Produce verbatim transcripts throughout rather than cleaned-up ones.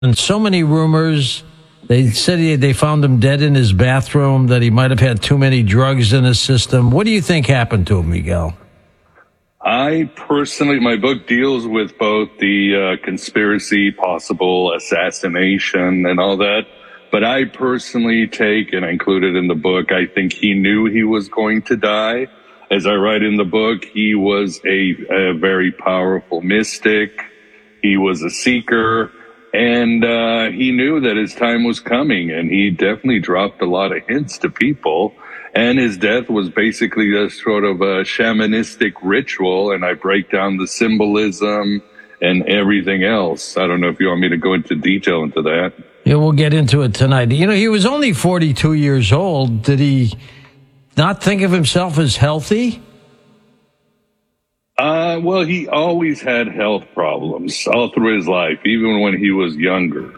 And so many rumors. They said he, they found him dead in his bathroom, that he might have had too many drugs in his system. What do you think happened to him, Miguel? I personally, my book deals with both the uh, conspiracy, possible assassination, and all that. But I personally take, and I include it in the book, I think he knew he was going to die. As I write in the book, he was a, a very powerful mystic. He was a seeker. And uh, he knew that his time was coming, and he definitely dropped a lot of hints to people. And his death was basically a sort of a shamanistic ritual, and I break down the symbolism and everything else. I don't know if you want me to go into detail into that. Yeah, we'll get into it tonight. You know, he was only forty-two years old. Did he not think of himself as healthy? Uh, well, he always had health problems all through his life, even when he was younger.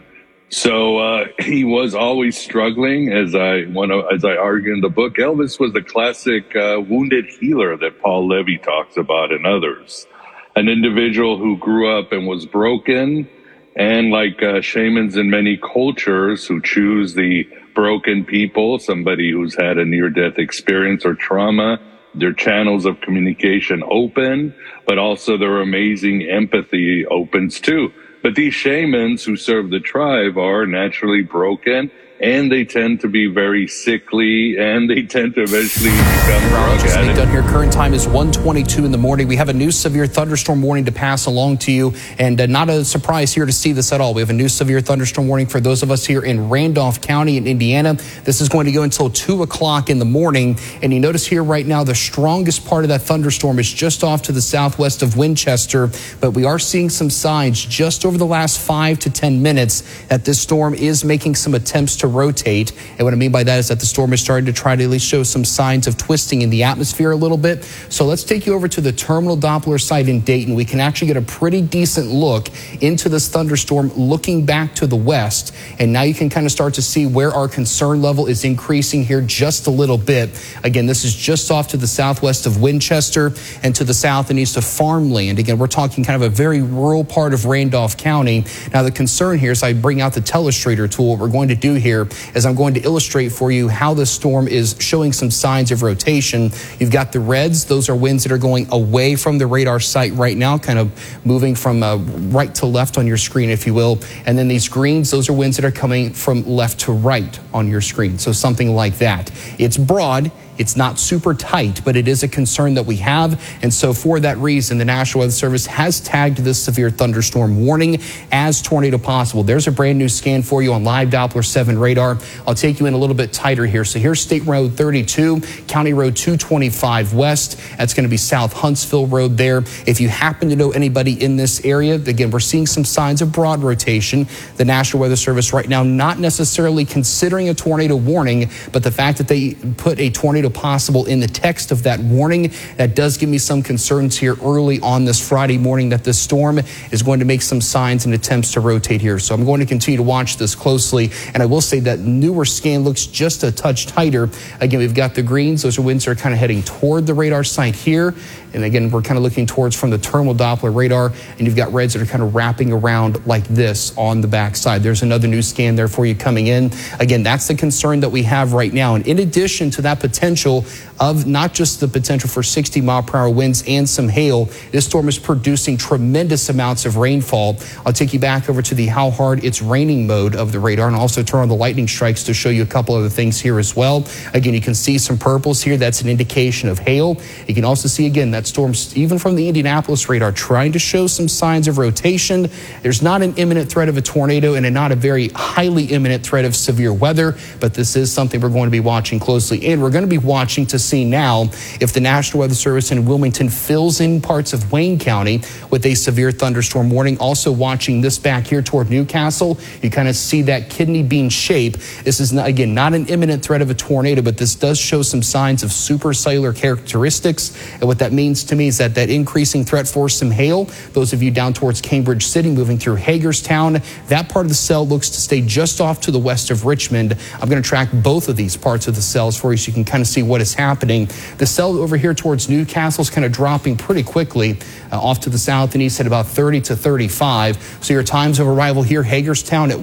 So uh, he was always struggling, as I want to, as I argue in the book. Elvis was the classic uh, wounded healer that Paul Levy talks about and others. An individual who grew up and was broken, and like uh, shamans in many cultures who choose the broken people, somebody who's had a near-death experience or trauma, their channels of communication open, but also their amazing empathy opens too. But these shamans who serve the tribe are naturally broken, and they tend to be very sickly, and they tend to eventually become drug addicts. Done here. Current time is one twenty-two in the morning. We have a new severe thunderstorm warning to pass along to you, and uh, not a surprise here to see this at all. We have a new severe thunderstorm warning for those of us here in Randolph County in Indiana. This is going to go until two o'clock in the morning, and you notice here right now the strongest part of that thunderstorm is just off to the southwest of Winchester, but we are seeing some signs just over the last five to ten minutes that this storm is making some attempts to rotate. And what I mean by that is that the storm is starting to try to at least show some signs of twisting in the atmosphere a little bit. So let's take you over to the terminal Doppler site in Dayton. We can actually get a pretty decent look into this thunderstorm looking back to the west. And now you can kind of start to see where our concern level is increasing here just a little bit. Again, this is just off to the southwest of Winchester and to the south and east of Farmland. Again, we're talking kind of a very rural part of Randolph County. Now, the concern here is I bring out the Telestrator tool. What we're going to do here is I'm going to illustrate for you how this storm is showing some signs of rotation. You've got the reds. Those are winds that are going away from the radar site right now, kind of moving from uh, right to left on your screen, if you will. And then these greens, those are winds that are coming from left to right on your screen. So something like that. It's broad. It's not super tight, but it is a concern that we have. And so for that reason, the National Weather Service has tagged this severe thunderstorm warning as tornado possible. There's a brand new scan for you on live Doppler seven radar. I'll take you in a little bit tighter here. So here's State Road thirty-two, County Road two twenty-five West. That's going to be South Huntsville Road there. If you happen to know anybody in this area, again, we're seeing some signs of broad rotation. The National Weather Service right now not necessarily considering a tornado warning, but the fact that they put a tornado possible in the text of that warning, that does give me some concerns here early on this Friday morning that this storm is going to make some signs and attempts to rotate here. So I'm going to continue to watch this closely. And I will say that newer scan looks just a touch tighter. Again, we've got the greens. Those are winds that are kind of heading toward the radar site here. And again, we're kind of looking towards from the terminal Doppler radar. And you've got reds that are kind of wrapping around like this on the backside. There's another new scan there for you coming in. Again, that's the concern that we have right now. And in addition to that potential of not just the potential for sixty mile per hour winds and some hail, this storm is producing tremendous amounts of rainfall. I'll take you back over to the how hard it's raining mode of the radar and also turn on the lightning strikes to show you a couple other things here as well. Again, you can see some purples here. That's an indication of hail. You can also see, again, that storm's even from the Indianapolis radar trying to show some signs of rotation. There's not an imminent threat of a tornado and not a very highly imminent threat of severe weather, but this is something we're going to be watching closely. And we're going to be watching to see now if the National Weather Service in Wilmington fills in parts of Wayne County with a severe thunderstorm warning. Also watching this back here toward Newcastle, you kind of see that kidney bean shape. This is, not, again, not an imminent threat of a tornado, but this does show some signs of supercellular characteristics. And what that means to me is that that increasing threat for some hail, those of you down towards Cambridge City, moving through Hagerstown, that part of the cell looks to stay just off to the west of Richmond. I'm going to track both of these parts of the cells for you so you can kind of see see what is happening. The cell over here towards Newcastle is kind of dropping pretty quickly uh, off to the south and east at about thirty to thirty-five. So your times of arrival here, Hagerstown at